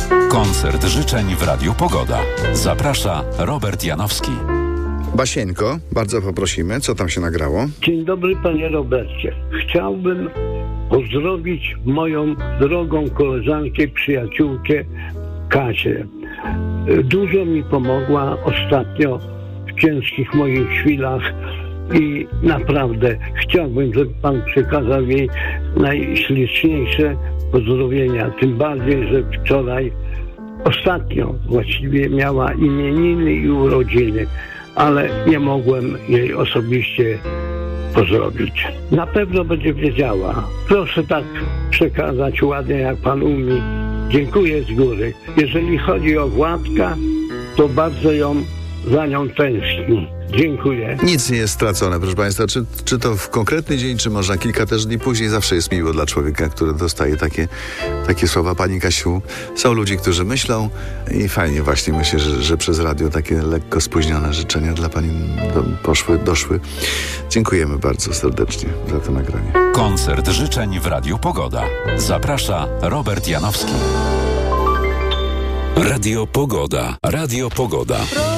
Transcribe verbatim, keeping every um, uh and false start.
Koncert życzeń w Radiu Pogoda. Zaprasza Robert Janowski. Basieńko, bardzo poprosimy, co tam się nagrało? Dzień dobry, panie Robercie. Chciałbym pozdrowić moją drogą koleżankę, przyjaciółkę Kasię. Dużo mi pomogła ostatnio w ciężkich moich chwilach i naprawdę chciałbym, żeby pan przekazał jej najśliczniejsze pozdrowienia. Tym bardziej, że wczoraj, ostatnio właściwie miała imieniny i urodziny, ale nie mogłem jej osobiście pozdrowić. Na pewno będzie wiedziała. Proszę tak przekazać ładnie, jak pan umie. Dziękuję z góry. Jeżeli chodzi o Władka, to bardzo ją za nią tęskni. Dziękuję. Nic nie jest stracone, proszę państwa. Czy, czy to w konkretny dzień, czy można kilka też dni później, zawsze jest miło dla człowieka, który dostaje takie, takie słowa. Pani Kasiu, są ludzie, którzy myślą i fajnie właśnie myślę, że, że przez radio takie lekko spóźnione życzenia dla pani do, poszły, doszły. Dziękujemy bardzo serdecznie za to nagranie. Koncert życzeń w Radiu Pogoda. Zaprasza Robert Janowski. Radio Pogoda. Radio Pogoda.